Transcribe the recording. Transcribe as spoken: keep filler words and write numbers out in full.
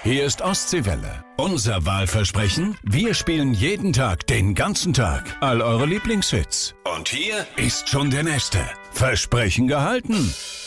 Hier ist Ostseewelle. Unser Wahlversprechen? Wir spielen jeden Tag, den ganzen Tag, all eure Lieblingshits. Und hier ist schon der nächste. Versprechen gehalten.